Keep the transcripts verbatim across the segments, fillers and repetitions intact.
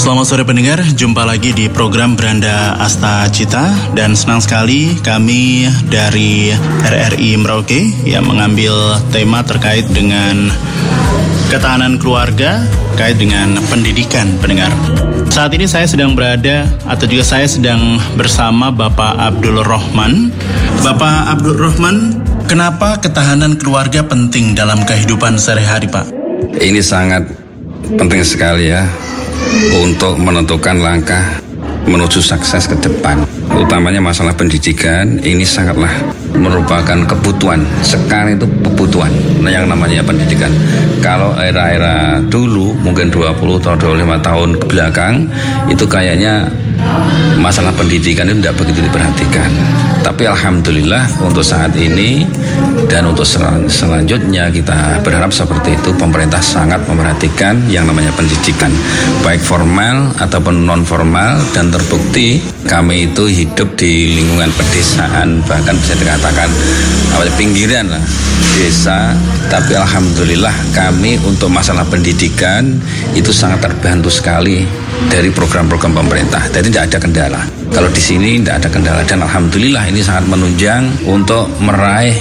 Selamat sore pendengar, jumpa lagi di program Beranda Asta Cita. Dan senang sekali kami dari R R I Merauke yang mengambil tema terkait dengan ketahanan keluarga, terkait dengan pendidikan pendengar. Saat ini saya sedang berada atau juga saya sedang bersama Bapak Abdul Rohman. Bapak Abdul Rohman, kenapa ketahanan keluarga penting dalam kehidupan sehari-hari, Pak? Ini sangat penting sekali ya untuk menentukan langkah menuju sukses ke depan. Utamanya masalah pendidikan ini sangatlah merupakan kebutuhan. Sekarang itu kebutuhan yang namanya pendidikan. Kalau era-era dulu mungkin dua puluh atau dua puluh lima tahun ke belakang itu kayaknya masalah pendidikan itu tidak begitu diperhatikan. Tapi alhamdulillah untuk saat ini dan untuk sel- selanjutnya kita berharap seperti itu. Pemerintah sangat memperhatikan yang namanya pendidikan, baik formal ataupun non formal, dan terbukti kami itu hidup di lingkungan pedesaan, bahkan bisa dikatakan apa, pinggiran lah desa. Tapi alhamdulillah kami untuk masalah pendidikan itu sangat terbantu sekali dari program-program pemerintah. Jadi tidak ada kendala. Kalau di sini tidak ada kendala, dan alhamdulillah ini sangat menunjang untuk meraih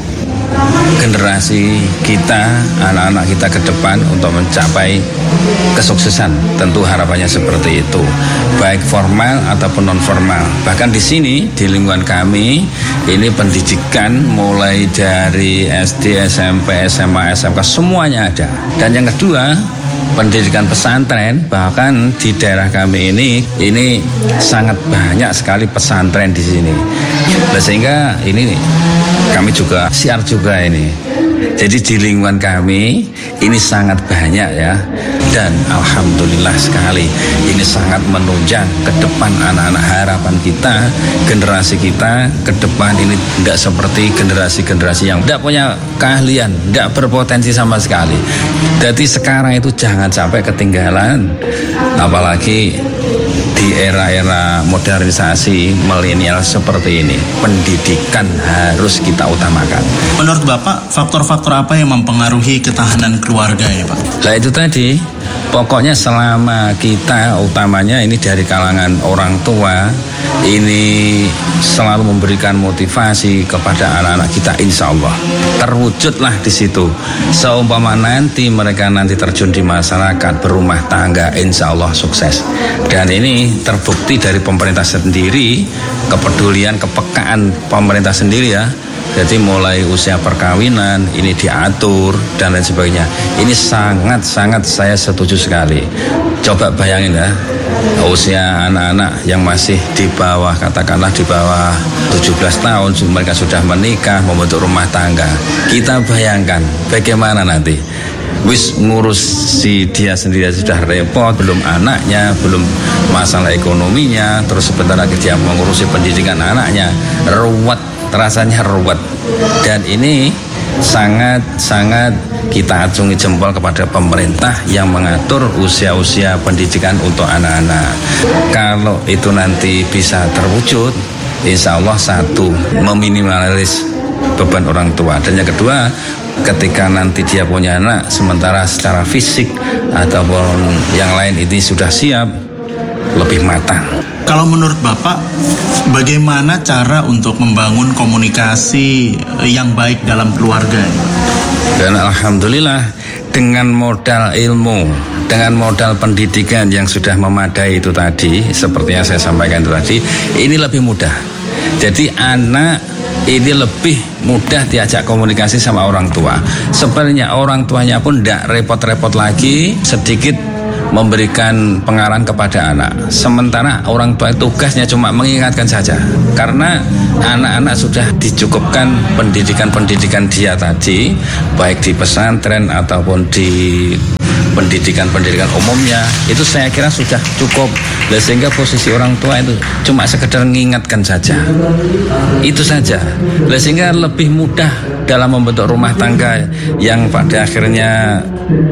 generasi kita, anak-anak kita ke depan untuk mencapai kesuksesan. Tentu harapannya seperti itu, baik formal ataupun non formal. Bahkan di sini di lingkungan kami ini pendidikan mulai dari S D, S M P, S M A, S M K semuanya ada. Dan yang kedua, pendidikan pesantren. Bahkan di daerah kami ini ini sangat banyak sekali pesantren di sini. Nah, sehingga ini kami juga siar juga ini. Jadi di lingkungan kami ini sangat banyak ya. Dan alhamdulillah sekali ini sangat menunjang ke depan anak-anak. Harapan kita, generasi kita ke depan ini tidak seperti generasi-generasi yang tidak punya keahlian, tidak berpotensi sama sekali. Jadi sekarang itu jangan sampai ketinggalan, apalagi di era-era modernisasi milenial seperti ini. Pendidikan harus kita utamakan. Menurut Bapak, faktor-faktor apa yang mempengaruhi ketahanan keluarga ya, Pak? Nah itu tadi, pokoknya selama kita utamanya ini dari kalangan orang tua ini selalu memberikan motivasi kepada anak-anak kita, insya Allah terwujudlah di situ. Seumpama nanti mereka nanti terjun di masyarakat, berumah tangga, insya Allah sukses. Dan ini terbukti dari pemerintah sendiri, kepedulian, kepekaan pemerintah sendiri ya. Jadi mulai usia perkawinan ini diatur dan lain sebagainya. Ini sangat-sangat saya setuju sekali. Coba bayangin ya, usia anak-anak yang masih di bawah, katakanlah di bawah tujuh belas tahun, mereka sudah menikah, membentuk rumah tangga. Kita bayangkan bagaimana nanti. Wis ngurus si dia sendiri sudah repot, belum anaknya, belum masalah ekonominya, terus sebentar lagi dia mengurusi pendidikan anaknya, ruwet, rasanya ruwet. Dan ini sangat-sangat kita acungi jempol kepada pemerintah yang mengatur usia-usia pendidikan untuk anak-anak. Kalau itu nanti bisa terwujud, insya Allah satu, meminimalis beban orang tua. Dan yang kedua, ketika nanti dia punya anak, sementara secara fisik ataupun yang lain ini sudah siap, lebih matang. Kalau menurut Bapak, bagaimana cara untuk membangun komunikasi yang baik dalam keluarga? Dan alhamdulillah dengan modal ilmu, dengan modal pendidikan yang sudah memadai itu tadi, seperti yang saya sampaikan itu tadi, ini lebih mudah. Jadi anak ini lebih mudah diajak komunikasi sama orang tua. Sebenarnya orang tuanya pun tidak repot-repot lagi sedikit memberikan pengarahan kepada anak. Sementara orang tua tugasnya cuma mengingatkan saja. Karena anak-anak sudah dicukupkan pendidikan-pendidikan dia tadi, baik di pesantren ataupun di pendidikan-pendidikan umumnya, itu saya kira sudah cukup. Dan sehingga posisi orang tua itu cuma sekedar mengingatkan saja, itu saja. Dan sehingga lebih mudah dalam membentuk rumah tangga yang pada akhirnya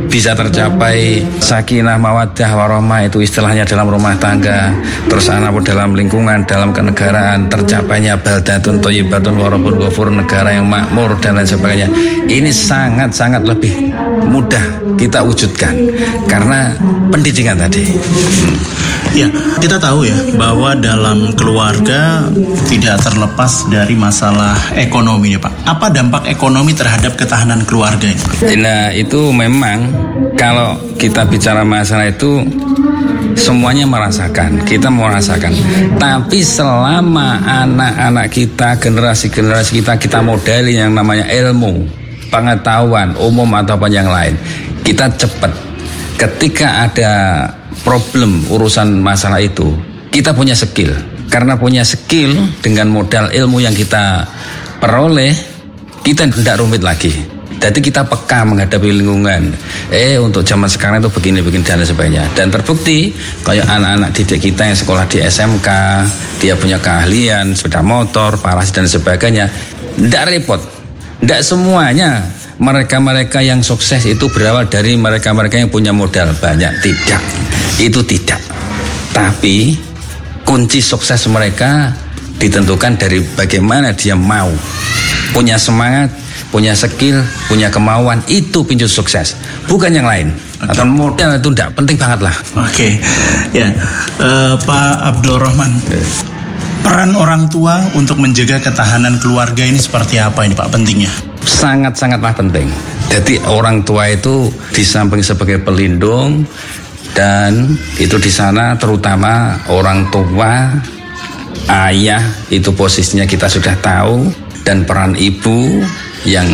bisa tercapai sakinah mawaddah warahmah, itu istilahnya dalam rumah tangga, terus anak dalam lingkungan, dalam kenegaraan, tercapainya baldatun thayyibatun wa rabbun ghafur, negara yang makmur dan lain sebagainya. Ini sangat-sangat lebih mudah kita wujudkan karena pendidikan tadi. Hmm. Ya, kita tahu ya bahwa dalam keluarga tidak terlepas dari masalah ekonomi ya Pak. Apa dampak ekonomi terhadap ketahanan keluarga ini? Nah, itu memang kalau kita bicara masalah itu semuanya merasakan, kita merasakan. Tapi selama anak-anak kita, generasi-generasi kita, kita modali yang namanya ilmu, pengetahuan umum ataupun yang lain, kita cepat. Ketika ada problem urusan masalah itu, kita punya skill. Karena punya skill dengan modal ilmu yang kita peroleh, kita tidak rumit lagi. Jadi kita peka menghadapi lingkungan. Eh untuk zaman sekarang itu begini-begini dan sebagainya. Dan terbukti kayak anak-anak didik kita yang sekolah di S M K, dia punya keahlian sepeda motor, paras dan sebagainya. Tidak repot. Tidak semuanya mereka-mereka yang sukses itu berawal dari mereka-mereka yang punya modal banyak. Tidak. Itu tidak. Tapi kunci sukses mereka ditentukan dari bagaimana dia mau, punya semangat, punya skill, punya kemauan. Itu pintu sukses, bukan yang lain. Okay. Atau modal itu tidak penting banget lah. Oke, okay. Ya, uh, Pak Abdul Rahman, peran orang tua untuk menjaga ketahanan keluarga ini seperti apa ini Pak pentingnya? Sangat-sangatlah penting. Jadi orang tua itu di samping sebagai pelindung, dan itu di sana terutama orang tua, ayah itu posisinya kita sudah tahu, dan peran ibu yang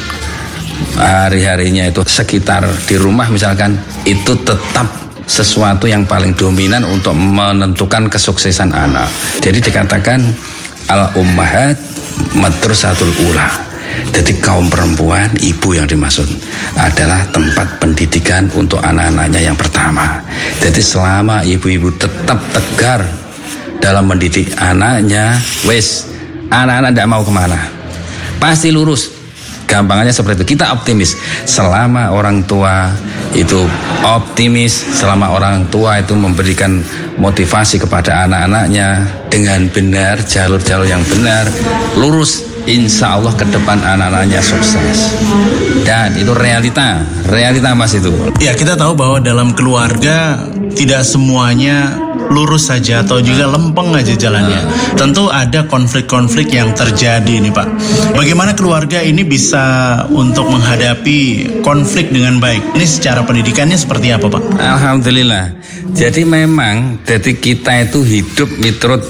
hari-harinya itu sekitar di rumah misalkan, itu tetap sesuatu yang paling dominan untuk menentukan kesuksesan anak. Jadi dikatakan al-ummahat madrasatul ula. Jadi kaum perempuan, ibu yang dimaksud adalah tempat pendidikan untuk anak-anaknya yang pertama. Jadi selama ibu-ibu tetap tegar dalam mendidik anaknya, wes anak-anak tidak mau kemana, pasti lurus. Gampangannya seperti itu. Kita optimis selama orang tua itu optimis, selama orang tua itu memberikan motivasi kepada anak-anaknya dengan benar, jalur-jalur yang benar, lurus, insya Allah ke depan anak-anaknya sukses. Dan itu realita, realita mas itu. Ya, kita tahu bahwa dalam keluarga tidak semuanya lurus saja atau juga lempeng aja jalannya. Hmm. Tentu ada konflik-konflik yang terjadi nih Pak. Bagaimana keluarga ini bisa untuk menghadapi konflik dengan baik? Ini secara pendidikannya seperti apa Pak? Alhamdulillah. Jadi memang jadi kita itu hidup menurut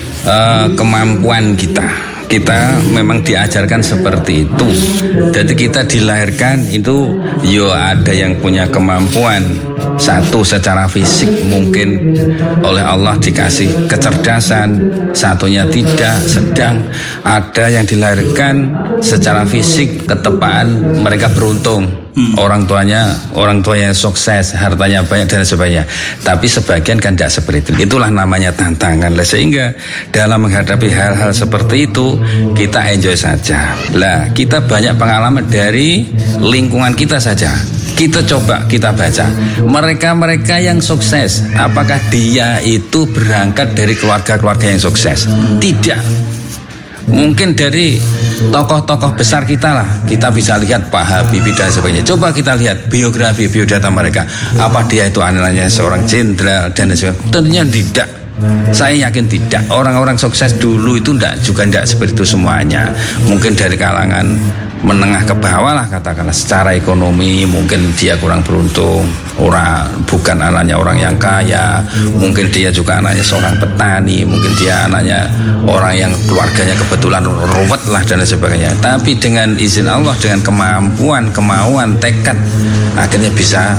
uh, kemampuan kita. Kita memang diajarkan seperti itu. Jadi kita dilahirkan itu yo ada yang punya kemampuan. Satu secara fisik mungkin oleh Allah dikasih kecerdasan, satunya tidak, sedang. Ada yang dilahirkan secara fisik ketepaan, mereka beruntung. Hmm. Orang tuanya, orang tuanya sukses, hartanya banyak dan sebagainya. Tapi sebagian kan tidak seperti itu. Itulah namanya tantangan. Sehingga dalam menghadapi hal-hal seperti itu kita enjoy saja. Lah, kita banyak pengalaman dari lingkungan kita saja. Kita coba kita baca. Mereka-mereka yang sukses, apakah dia itu berangkat dari keluarga-keluarga yang sukses? Tidak. Mungkin dari tokoh-tokoh besar kita lah, kita bisa lihat Pak Habibie dan sebagainya. Coba kita lihat biografi, biodata mereka. Apa dia itu anaknya seorang jenderal dan sebagainya? Tentunya tidak. Saya yakin tidak. Orang-orang sukses dulu itu tidak, juga tidak seperti itu semuanya. Mungkin dari kalangan menengah ke bawah lah katakanlah, secara ekonomi mungkin dia kurang beruntung, orang bukan anaknya orang yang kaya, mungkin dia juga anaknya seorang petani, mungkin dia anaknya orang yang keluarganya kebetulan ruwet lah dan sebagainya. Tapi dengan izin Allah, dengan kemampuan, kemauan, tekad, akhirnya bisa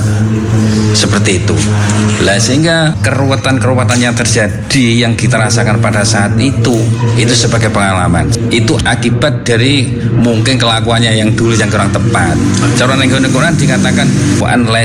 seperti itu. Lah sehingga keruwetan-keruwetan yang terjadi yang kita rasakan pada saat itu, itu sebagai pengalaman. Itu akibat dari mungkin kelakuan yang dulu yang kurang tepat. Cara ning Quran dikatakan wa an